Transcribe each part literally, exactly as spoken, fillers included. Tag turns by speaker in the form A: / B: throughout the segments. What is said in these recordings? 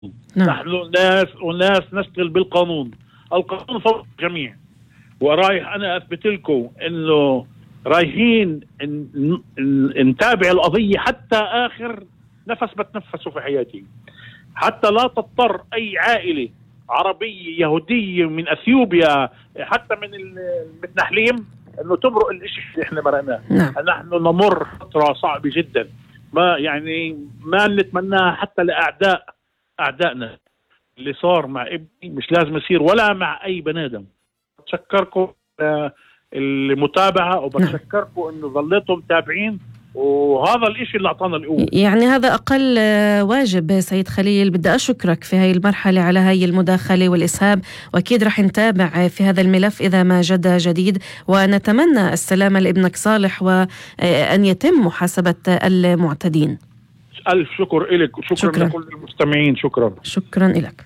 A: نعم.
B: نحن ناس وناس نشتغل بالقانون، القانون فوق الجميع. ورايح أنا أثبت لكم إنه رايحين نتابع القضية حتى آخر نفس بتنفسه في حياتي، حتى لا تضطر أي عائلة عربية يهودية من أثيوبيا حتى من المتنحلين إنه تمرق الإشي اللي إحنا مرقناه.
A: نعم.
B: نحن نمر فترة صعبة جدا، ما يعني ما نتمناها حتى لأعداء أعدائنا. اللي صار مع ابني مش لازم يصير ولا مع أي بني آدم. بتشكركم المتابعة وبتشكركم إنه ظليتم متابعين، وهذا الإشي اللي أعطانا القوة.
A: يعني هذا أقل واجب سيد خليل. بدي أشكرك في هاي المرحلة على هاي المداخلة والإسهاب، وأكيد رح نتابع في هذا الملف إذا ما جد جديد، ونتمنى السلامة لابنك صالح وأن يتم محاسبة المعتدين.
B: ألف شكر إلك وشكرا شكرا لكل المستمعين. شكرا
A: شكرا إلك.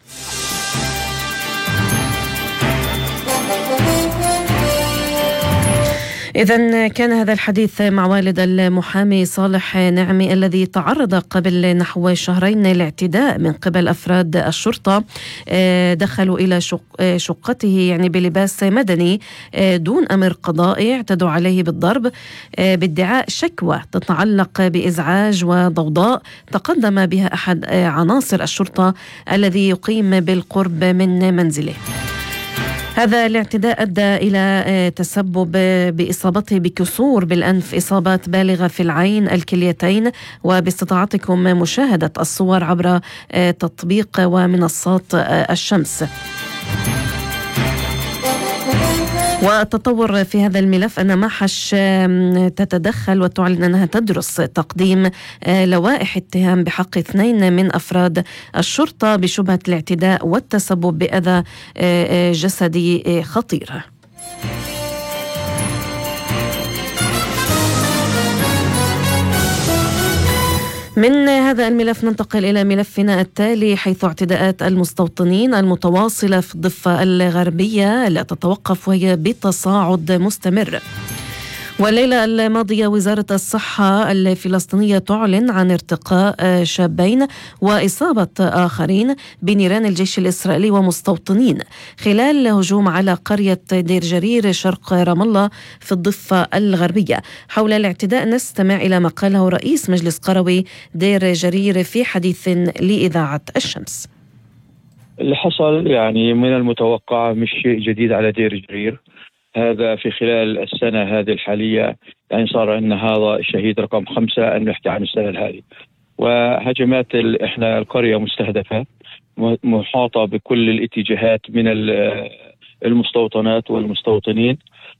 A: إذن كان هذا الحديث مع والد المحامي صالح نعمي الذي تعرض قبل نحو شهرين لاعتداء من قبل أفراد الشرطة. دخلوا إلى شقته يعني بلباس مدني دون أمر قضائي، اعتدوا عليه بالضرب بادعاء شكوى تتعلق بإزعاج وضوضاء تقدم بها أحد عناصر الشرطة الذي يقيم بالقرب من منزله. هذا الاعتداء أدى إلى تسبب بإصابته بكسور بالأنف، إصابات بالغة في العين الكليتين. وباستطاعتكم مشاهدة الصور عبر تطبيق ومنصات الشمس. والتطور في هذا الملف أن محش تتدخل وتعلن أنها تدرس تقديم لوائح اتهام بحق اثنين من أفراد الشرطة بشبهة الاعتداء والتسبب بأذى جسدي خطير. من هذا الملف ننتقل إلى ملفنا التالي، حيث اعتداءات المستوطنين المتواصلة في الضفة الغربية لا تتوقف وهي بتصاعد مستمر. والليلة الماضية وزارة الصحة الفلسطينية تعلن عن ارتقاء شابين وإصابة آخرين بنيران الجيش الإسرائيلي ومستوطنين خلال هجوم على قرية دير جرير شرق رام الله في الضفة الغربية. حول الاعتداء نستمع إلى ما قاله رئيس مجلس قروي دير جرير في حديث لإذاعة الشمس.
C: اللي حصل يعني من المتوقع، مش شيء جديد على دير جرير. هذا في خلال السنة هذه الحالية، يعني صار أن هذا الشهيد رقم خمسة أن نحكي عن السنة هذه. وهجمات احنا القرية مستهدفة محاطة بكل الاتجاهات من المستوطنات والمستوطنين.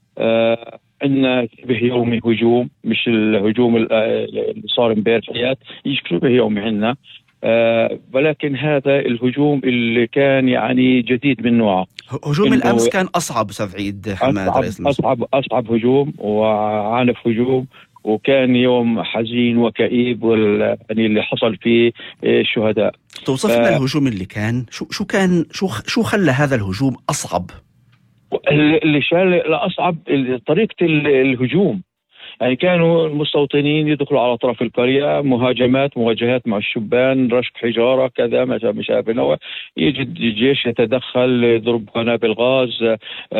C: عندنا شبه يومي هجوم، مش الهجوم اللي صار امبارح، شبه يومي عندنا. آه ولكن هذا الهجوم اللي كان يعني جديد من نوعه.
D: هجوم الأمس كان أصعب أستاذ عيد حماد.
C: أصعب, أصعب, أصعب هجوم وعنف هجوم، وكان يوم حزين وكئيب يعني اللي حصل فيه الشهداء.
D: توصف لنا آه الهجوم اللي كان شو شو كان شو شو خلى هذا الهجوم أصعب؟
C: اللي شال أصعب طريقة الهجوم. يعني كانوا المستوطنين يدخلوا على أطراف القرية، مهاجمات مواجهات مع الشبان، رشق حجارة كذا ما شابه. يجي الجيش يتدخل، يضرب قنابل غاز،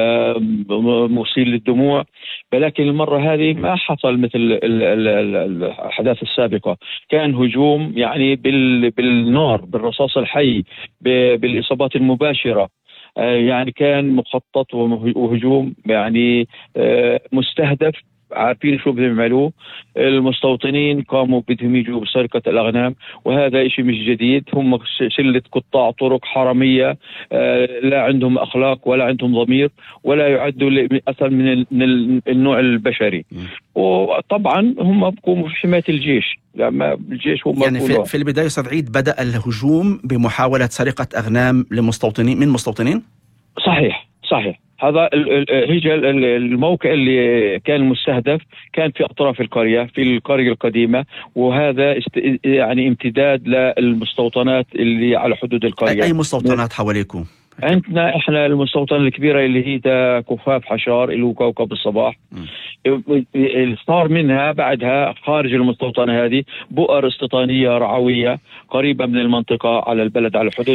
C: مسيل للدموع. ولكن المرة هذه ما حصل مثل الأحداث السابقة. كان هجوم يعني بالنار، بالرصاص الحي، بالإصابات المباشرة. يعني كان مخطط وهجوم يعني مستهدف. عارفين شو بدهم يعملوه. المستوطنين قاموا بدهم يجوا بسرقة الأغنام، وهذا إشي مش جديد. هم شلة قطاع طرق حرامية، لا عندهم أخلاق ولا عندهم ضمير ولا يعدوا أصلا من النوع البشري. وطبعا هم بقوموا في حماية الجيش. لما الجيش هم
D: يعني في, في البداية أستاذ عيد بدأ الهجوم بمحاولة سرقة أغنام لمستوطنين من مستوطنين.
C: صحيح صحيح. هذا هيجا الموقع اللي كان مستهدف كان في أطراف القرية، في القرية القديمة، وهذا يعني امتداد للمستوطنات اللي على حدود القرية.
D: أي مستوطنات حواليكم؟
C: عندنا احنا المستوطنة الكبيرة اللي هي دا كفاف حشار اللي هو كوكب الصباح، صار منها بعدها خارج المستوطنة هذه بؤر استيطانية رعوية قريبة من المنطقة على البلد على الحدود